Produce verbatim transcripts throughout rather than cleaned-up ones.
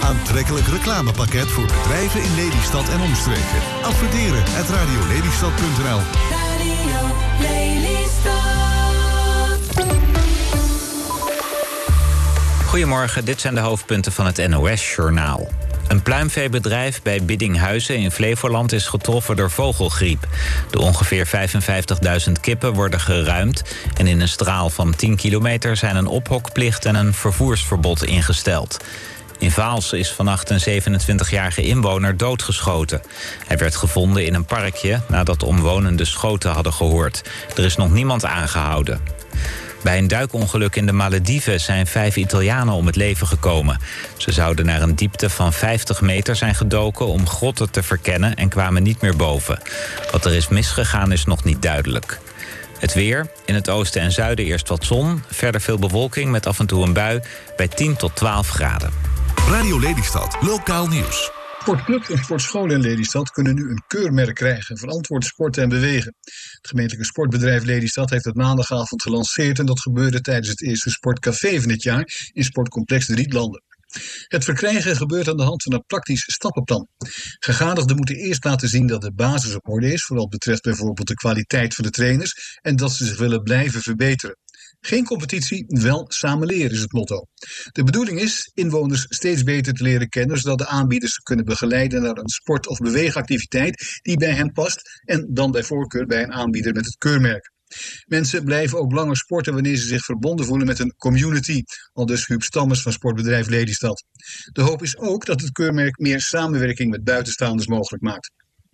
Aantrekkelijk reclamepakket voor bedrijven in Lelystad en omstreken. Adverteren at radiolelystad punt n l. Radio Lelystad. Goedemorgen, dit zijn de hoofdpunten van het N O S-journaal. Een pluimveebedrijf bij Biddinghuizen in Flevoland is getroffen door vogelgriep. De ongeveer vijfenvijftigduizend kippen worden geruimd en in een straal van tien kilometer zijn een ophokplicht en een vervoersverbod ingesteld. In Vaals is vannacht een zevenentwintigjarige inwoner doodgeschoten. Hij werd gevonden in een parkje nadat omwonenden schoten hadden gehoord. Er is nog niemand aangehouden. Bij een duikongeluk in de Malediven zijn vijf Italianen om het leven gekomen. Ze zouden naar een diepte van vijftig meter zijn gedoken om grotten te verkennen en kwamen niet meer boven. Wat er is misgegaan is nog niet duidelijk. Het weer, in het oosten en zuiden eerst wat zon, verder veel bewolking met af en toe een bui bij tien tot twaalf graden. Radio Lelystad, lokaal nieuws. Sportclubs en sportscholen in Lelystad kunnen nu een keurmerk krijgen. Verantwoord sporten en bewegen. Het gemeentelijke sportbedrijf Lelystad heeft het maandagavond gelanceerd. En dat gebeurde tijdens het eerste sportcafé van dit jaar in sportcomplex de Rietlanden. Het verkrijgen gebeurt aan de hand van een praktisch stappenplan. Gegadigden moeten eerst laten zien dat de basis op orde is. Voor wat betreft bijvoorbeeld de kwaliteit van de trainers. En dat ze zich willen blijven verbeteren. Geen competitie, wel samen leren is het motto. De bedoeling is inwoners steeds beter te leren kennen, zodat de aanbieders kunnen begeleiden naar een sport- of beweegactiviteit die bij hen past en dan bij voorkeur bij een aanbieder met het keurmerk. Mensen blijven ook langer sporten wanneer ze zich verbonden voelen met een community, aldus Huub Stammers van sportbedrijf Lelystad. De hoop is ook dat het keurmerk meer samenwerking met buitenstaanders mogelijk maakt.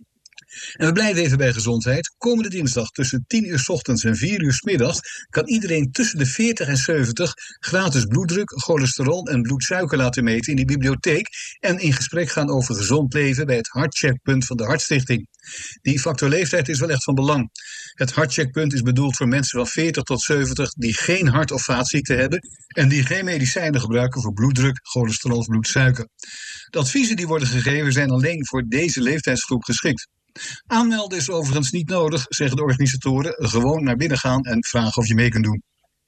En we blijven even bij gezondheid. Komende dinsdag tussen tien uur 's ochtends en vier uur 's middags kan iedereen tussen de veertig en zeventig gratis bloeddruk, cholesterol en bloedsuiker laten meten in de bibliotheek en in gesprek gaan over gezond leven bij het hartcheckpunt van de Hartstichting. Die factor leeftijd is wel echt van belang. Het hartcheckpunt is bedoeld voor mensen van veertig tot zeventig die geen hart- of vaatziekten hebben en die geen medicijnen gebruiken voor bloeddruk, cholesterol of bloedsuiker. De adviezen die worden gegeven zijn alleen voor deze leeftijdsgroep geschikt. Aanmelden is overigens niet nodig, zeggen de organisatoren. Gewoon naar binnen gaan en vragen of je mee kunt doen.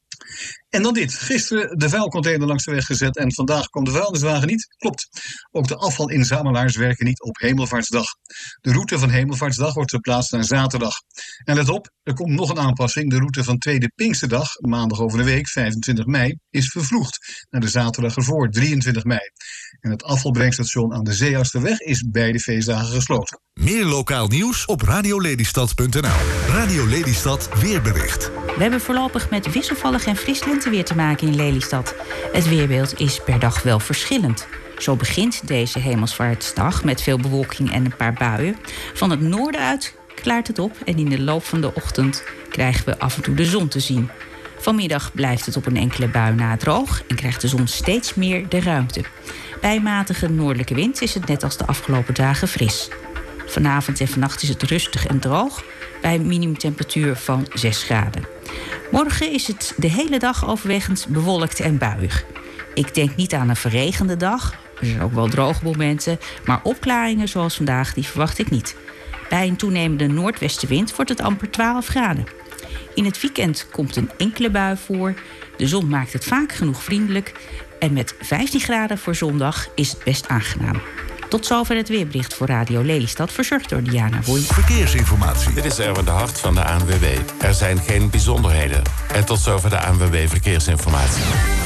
En dan dit. Gisteren de vuilcontainer langs de weg gezet en vandaag kwam de vuilniswagen niet. Klopt. Ook de afvalinzamelaars werken niet op Hemelvaartsdag. De route van Hemelvaartsdag wordt verplaatst naar zaterdag. En let op, er komt nog een aanpassing. De route van Tweede Pinksterdag, maandag over de week, vijfentwintig mei, is vervroegd naar de zaterdag ervoor, drieëntwintig mei. En het afvalbrengstation aan de Zeearsterweg is beide feestdagen gesloten. Meer lokaal nieuws op radiolelystad punt n l. Radio Lelystad weerbericht. We hebben voorlopig met wisselvallig en fris lenteweer te maken in Lelystad. Het weerbeeld is per dag wel verschillend. Zo begint deze Hemelsvaartsdag met veel bewolking en een paar buien. Van het noorden uit klaart het op en in de loop van de ochtend krijgen we af en toe de zon te zien. Vanmiddag blijft het op een enkele bui na droog en krijgt de zon steeds meer de ruimte. Bij matige noordelijke wind is het net als de afgelopen dagen fris. Vanavond en vannacht is het rustig en droog bij een minimumtemperatuur van zes graden. Morgen is het de hele dag overwegend bewolkt en buiig. Ik denk niet aan een verregende dag. Er zijn ook wel droge momenten, maar opklaringen zoals vandaag die verwacht ik niet. Bij een toenemende noordwestenwind wordt het amper twaalf graden. In het weekend komt een enkele bui voor. De zon maakt het vaak genoeg vriendelijk. En met vijftien graden voor zondag is het best aangenaam. Tot zover het weerbericht voor Radio Lelystad, verzorgd door Diana Woei. Verkeersinformatie. Dit is Erwin de Hart van de A N W B. Er zijn geen bijzonderheden. En tot zover de A N W B Verkeersinformatie.